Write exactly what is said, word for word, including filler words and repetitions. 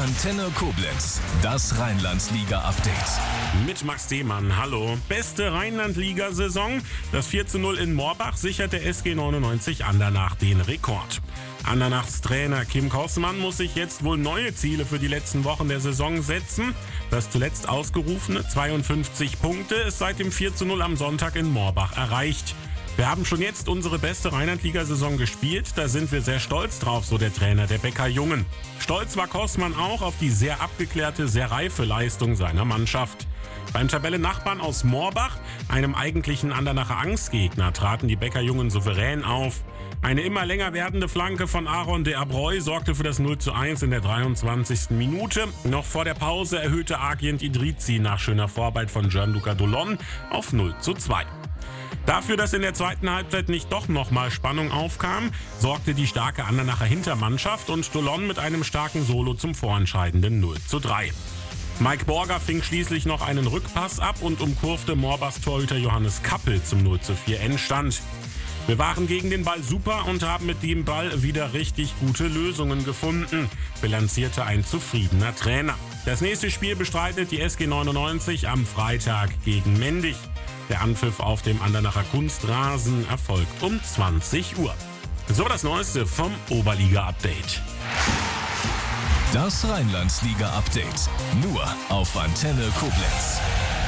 Antenne Koblenz, das Rheinland-Liga-Update. Mit Max Demann, hallo. Beste Rheinland-Liga-Saison. Das vier zu null in Morbach sichert der S G neunundneunzig Andernach den Rekord. Andernachs Trainer Kim Kossmann muss sich jetzt wohl neue Ziele für die letzten Wochen der Saison setzen. Das zuletzt ausgerufene zweiundfünfzig Punkte ist seit dem vier zu null am Sonntag in Morbach erreicht. Wir haben schon jetzt unsere beste Rheinland-Liga-Saison gespielt, da sind wir sehr stolz drauf, so der Trainer der Becker Jungen. Stolz war Kossmann auch auf die sehr abgeklärte, sehr reife Leistung seiner Mannschaft. Beim Tabellennachbarn aus Morbach, einem eigentlichen Andernacher Angstgegner, traten die Becker Jungen souverän auf. Eine immer länger werdende Flanke von Aaron de Abreu sorgte für das null zu eins in der dreiundzwanzigsten Minute. Noch vor der Pause erhöhte Argent Idrizi nach schöner Vorarbeit von Gianluca Dolon auf null zu zwei. Dafür, dass in der zweiten Halbzeit nicht doch nochmal Spannung aufkam, sorgte die starke Andernacher Hintermannschaft und Dolon mit einem starken Solo zum vorentscheidenden null zu drei. Mike Borger fing schließlich noch einen Rückpass ab und umkurfte Morbachs Torhüter Johannes Kappel zum null zu vier Endstand. Wir waren gegen den Ball super und haben mit dem Ball wieder richtig gute Lösungen gefunden, bilanzierte ein zufriedener Trainer. Das nächste Spiel bestreitet die S G neunundneunzig am Freitag gegen Mendig. Der Anpfiff auf dem Andernacher Kunstrasen erfolgt um zwanzig Uhr. So das Neueste vom Oberliga-Update. Das Rheinland-Liga-Update. Nur auf Antenne Koblenz.